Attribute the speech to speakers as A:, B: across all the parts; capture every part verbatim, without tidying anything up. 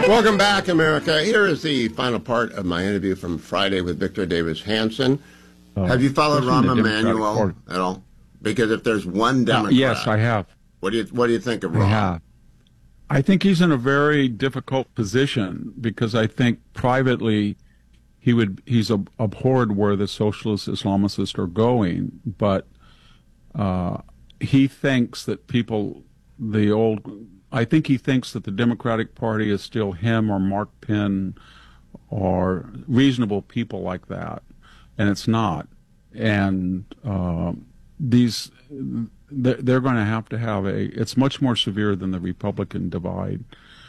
A: Welcome back, America. Here is the final part of my interview from Friday with Victor Davis Hanson.
B: Uh,
A: have you followed Rahm Emanuel at all? Because if there's one Democrat,
B: uh, yes, I have.
A: What do you What do you think of Rahm?
B: I have. I think he's in a very difficult position because I think privately he would he's ab- abhorred where the socialist Islamicists are going, but uh, he thinks that people, the old. I think he thinks that the Democratic Party is still him or Mark Penn or reasonable people like that, and it's not. And uh, these, they're going to have to have a. It's much more severe than the Republican divide.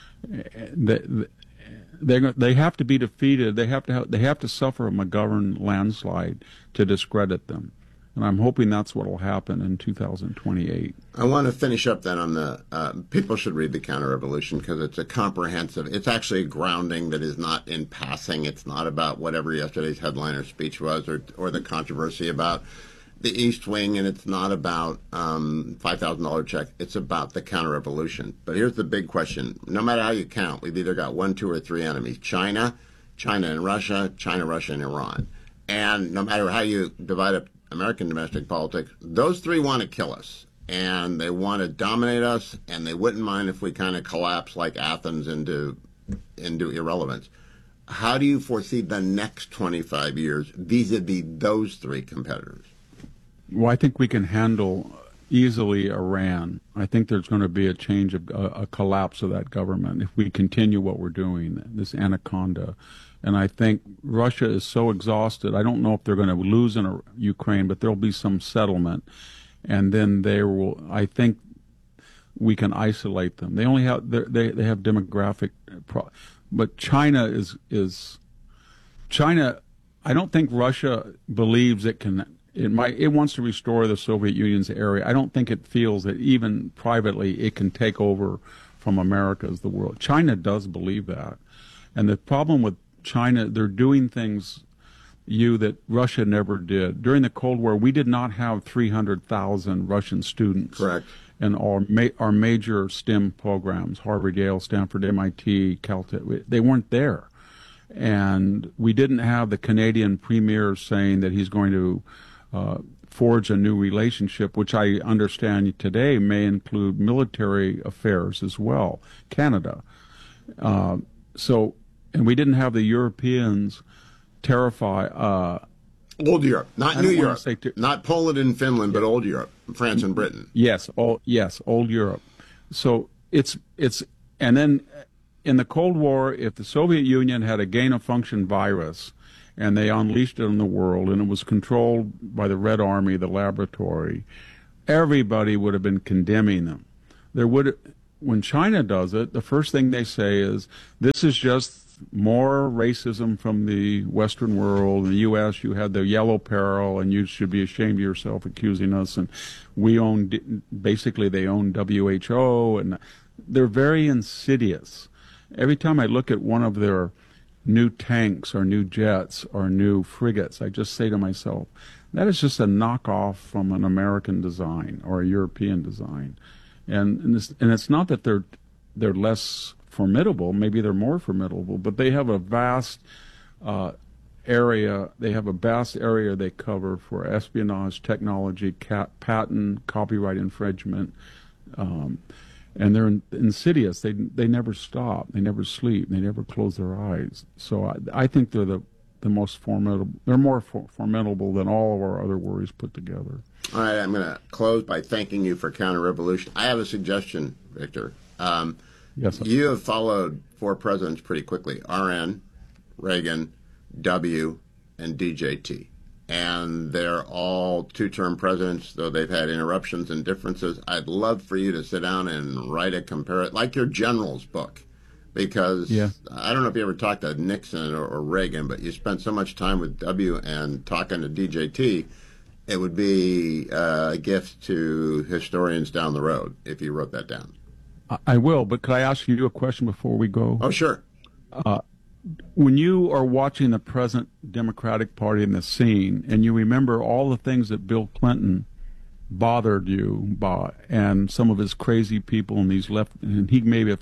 B: They, they, they have to be defeated. They have to have, they have to suffer a McGovern landslide to discredit them. And I'm hoping that's what will happen in two thousand twenty-eight.
A: I want to finish up then on the, uh, people should read The Counter-Revolution because it's a comprehensive, it's actually a grounding that is not in passing. It's not about whatever yesterday's headliner speech was or, or the controversy about the East Wing, and it's not about um, five thousand dollars check. It's about the counter-revolution. But here's the big question. No matter how you count, we've either got one, two, or three enemies. China, China and Russia, China, Russia, and Iran. And no matter how you divide up American domestic politics, those three want to kill us, and they want to dominate us, and they wouldn't mind if we kind of collapse like Athens into into irrelevance. How do you foresee the next twenty-five years vis-a-vis those three competitors?
B: Well, I think we can handle easily Iran. I think there's going to be a change of a, a collapse of that government if we continue what we're doing, this anaconda. And I think Russia is so exhausted. I don't know if they're going to lose in Ukraine, but there'll be some settlement. And then they will, I think we can isolate them. They only have, they they have demographic, pro- but China is, is, China, I don't think Russia believes it can, it might, it wants to restore the Soviet Union's area. I don't think it feels that even privately it can take over from America as the world. China does believe that. And the problem with China, they're doing things, you, that Russia never did. During the Cold War, we did not have three hundred thousand Russian students.
A: Correct.
B: In our, ma- our major STEM programs, Harvard, Yale, Stanford, M I T, Caltech. They weren't there. And we didn't have the Canadian premier saying that he's going to uh, forge a new relationship, which I understand today may include military affairs as well, Canada. Uh, so... And we didn't have the Europeans terrify. Uh,
A: old Europe, not New Europe,
B: ter-
A: not Poland and Finland, but old Europe, France and Britain.
B: Yes, old, yes, old Europe. So it's it's and then in the Cold War, if the Soviet Union had a gain-of-function virus and they unleashed it on the world and it was controlled by the Red Army, the laboratory, everybody would have been condemning them. There would. When China does it, the first thing they say is, this is just more racism from the Western world. In the U S, you had the yellow peril, and you should be ashamed of yourself accusing us. And we own, basically, they own W H O, and they're very insidious. Every time I look at one of their new tanks or new jets or new frigates, I just say to myself, that is just a knockoff from an American design or a European design. And and it's, and it's not that they're they're less formidable. Maybe they're more formidable, but they have a vast uh, area. They have a vast area they cover for espionage, technology, cat, patent, copyright infringement, um, and they're in, insidious. They they never stop. They never sleep. They never close their eyes. So I, I think they're the the most formidable. They're more for, formidable than all of our other worries put together.
A: All right, I'm going to close by thanking you for Counter-Revolution. I have a suggestion, Victor. Um,
B: yes, sir.
A: You have followed four presidents pretty quickly, R N, Reagan, W, and D J T. And they're all two-term presidents, though they've had interruptions and differences. I'd love for you to sit down and write a compare it, like your general's book. Because
B: yeah.
A: I don't know if you ever talked to Nixon or, or Reagan, but you spent so much time with W and talking to D J T, it would be a gift to historians down the road if you wrote that down.
B: I will, but could I ask you a question before we go?
A: Oh, sure.
B: Uh, when you are watching the present Democratic Party in the scene, and you remember all the things that Bill Clinton bothered you by, and some of his crazy people and these left, and he may have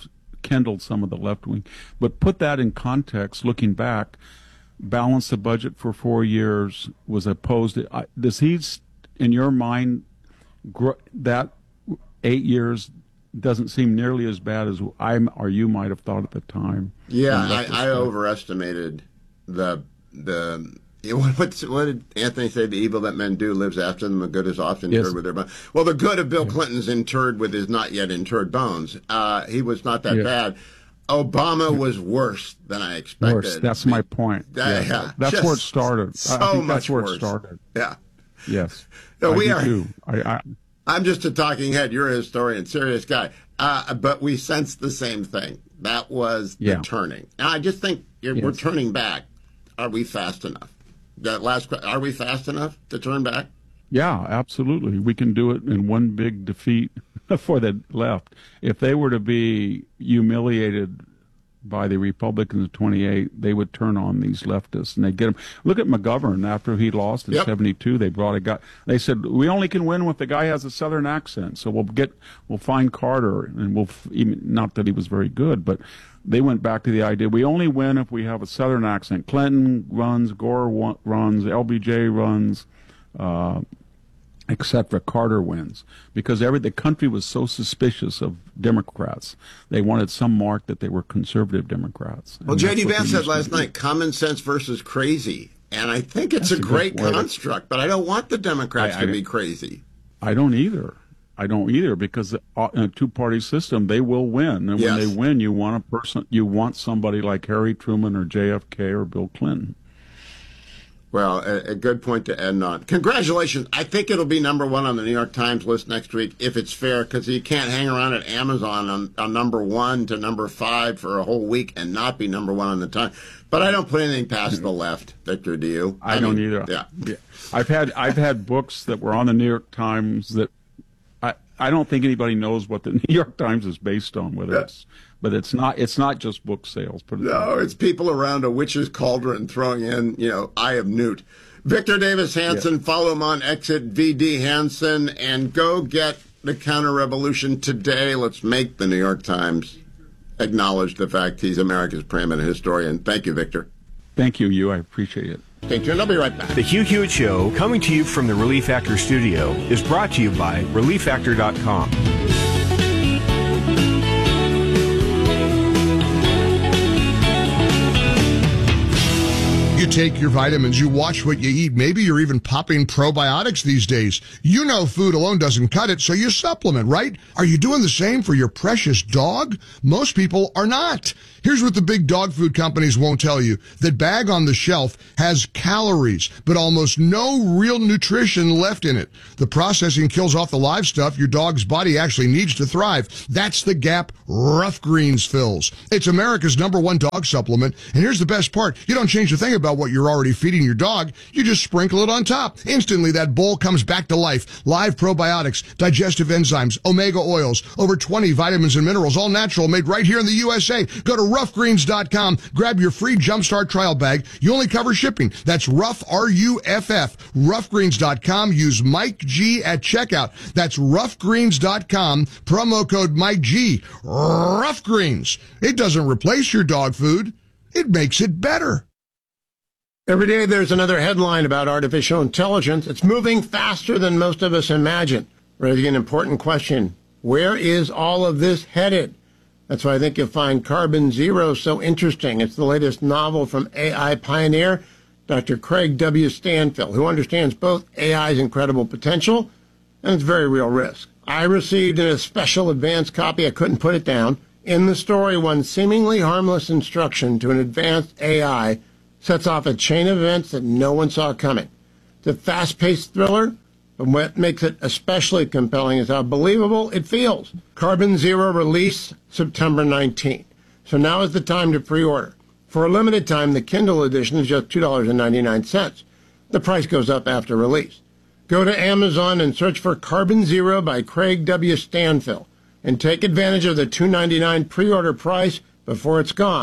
B: rekindled some of the left wing. But put that in context, looking back, balance the budget for four years, was opposed. I- Does he, in your mind, gr- that eight years doesn't seem nearly as bad as I or you might have thought at the time?
A: Yeah, I, I overestimated the the. What's, what did Anthony say? The evil that men do lives after them. The good is often
B: Yes.
A: interred with their bones. Well, the good of Bill Clinton's interred with his not yet interred bones. Uh, he was not that
B: Yeah.
A: bad. Obama was worse than I expected.
B: Worse. That's my point.
A: That-
B: Yeah.
A: yeah,
B: That's
A: just
B: where it started.
A: so
B: I think
A: much
B: that's where
A: worse.
B: it started.
A: Yeah.
B: Yes.
A: No,
B: I
A: we
B: do
A: are-
B: too. I, I,
A: I'm just a talking head. You're a historian, serious guy. Uh, but we sensed the same thing. That was the
B: Yeah.
A: turning. And I just think if we're
B: Yes.
A: turning back. Are we fast enough? That last question, are we fast enough to turn back?
B: Yeah, absolutely. We can do it in one big defeat for the left. If they were to be humiliated by the Republicans in twenty-eight, they would turn on these leftists and they get them. Look at McGovern after he lost in
A: Yep.
B: seventy-two. They brought a guy. They said we only can win if the guy has a Southern accent. So we'll get we'll find Carter and we'll even not that he was very good, but they went back to the idea we only win if we have a Southern accent. Clinton runs, Gore wa- runs, L B J runs. Uh, et cetera. Carter wins because every the country was so suspicious of Democrats. They wanted some mark that they were conservative Democrats.
A: Well,
B: And
A: J D.
B: that's what
A: Vance
B: they
A: said
B: used to
A: last
B: do.
A: night, common sense versus crazy. And I think it's
B: That's
A: a
B: a
A: great
B: good way to-
A: construct, but I don't want the Democrats
B: I- I
A: to be
B: didn't-
A: crazy.
B: I don't either. I don't either because uh, in a two-party system they will win, and
A: Yes.
B: when they win, you want a person, you want somebody like Harry Truman or J F K or Bill Clinton.
A: Well, a, a good point to end on. Congratulations. I think it'll be number one on the New York Times list next week, if it's fair, because you can't hang around at Amazon on, on number one to number five for a whole week and not be number one on the Times. But I don't put anything past the left, Victor, do you?
B: I, I don't
A: mean,
B: either.
A: Yeah.
B: yeah. I've had I've had books that were on the New York Times that I I don't think anybody knows what the New York Times is based on, whether
A: Yeah.
B: it's but it's not it's not just book sales. Put it that
A: No,
B: way.
A: it's people around a witch's cauldron throwing in, you know, Eye of Newt. Victor Davis Hanson,
B: Yes.
A: follow him on Exit V D Hanson, and go get the Counter Revolution today. Let's make the New York Times acknowledge the fact he's America's preeminent historian. Thank you, Victor.
B: Thank you, you. I appreciate it.
A: Stay tuned. I'll be right back.
C: The Hugh Hewitt Show, coming to you from the Relief Factor studio, is brought to you by relief factor dot com.
D: You take your vitamins, you watch what you eat. Maybe you're even popping probiotics these days. You know food alone doesn't cut it, so you supplement, right? Are you doing the same for your precious dog? Most people are not. Here's what the big dog food companies won't tell you. That bag on the shelf has calories, but almost no real nutrition left in it. The processing kills off the live stuff your dog's body actually needs to thrive. That's the gap Rough Greens fills. It's America's number one dog supplement, and here's the best part. You don't change a thing about what you're already feeding your dog. You just sprinkle it on top. Instantly, that bowl comes back to life. Live probiotics, digestive enzymes, omega oils, over twenty vitamins and minerals, all natural, made right here in the U S A. Go to rough greens dot com. Grab your free Jumpstart trial bag. You only cover shipping. That's rough, R U F F, rough greens dot com. Use Mike G at checkout. That's rough greens dot com. Promo code Mike G. Rough Greens. It doesn't replace your dog food. It makes it better.
A: Every day there's another headline about artificial intelligence. It's moving faster than most of us imagine. Raising an important question. Where is all of this headed? That's why I think you'll find Carbon Zero so interesting. It's the latest novel from A I pioneer Doctor Craig W. Stanfill, who understands both A I's incredible potential and its very real risk. I received in a special advanced copy, I couldn't put it down. In the story, one seemingly harmless instruction to an advanced A I sets off a chain of events that no one saw coming. It's a fast-paced thriller, but what makes it especially compelling is how believable it feels. Carbon Zero release September nineteenth. So now is the time to pre-order. For a limited time, the Kindle edition is just two dollars and ninety-nine cents. The price goes up after release. Go to Amazon and search for Carbon Zero by Craig W. Stanfill and take advantage of the two dollars and ninety-nine cents pre-order price before it's gone.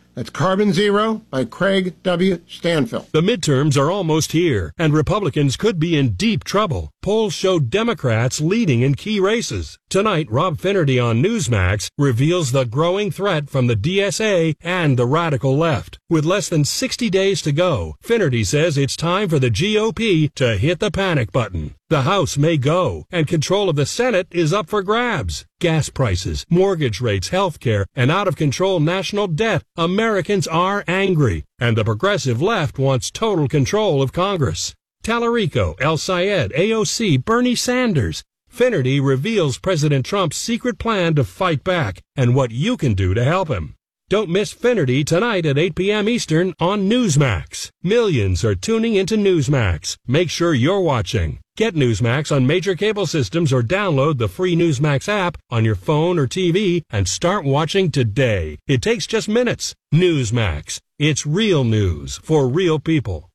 A: That's Carbon Zero by Craig W. Stanfield.
E: The midterms are almost here, and Republicans could be in deep trouble. Polls show Democrats leading in key races. Tonight, Rob Finnerty on Newsmax reveals the growing threat from the D S A and the radical left. With less than sixty days to go, Finnerty says it's time for the G O P to hit the panic button. The House may go, and control of the Senate is up for grabs. Gas prices, mortgage rates, health care, and out-of-control national debt. Americans are angry, and the progressive left wants total control of Congress. Tallarico, El Sayed, A O C, Bernie Sanders. Finnerty reveals President Trump's secret plan to fight back and what you can do to help him. Don't miss Finnerty tonight at eight p.m. Eastern on Newsmax. Millions are tuning into Newsmax. Make sure you're watching. Get Newsmax on major cable systems or download the free Newsmax app on your phone or T V and start watching today. It takes just minutes. Newsmax. It's real news for real people.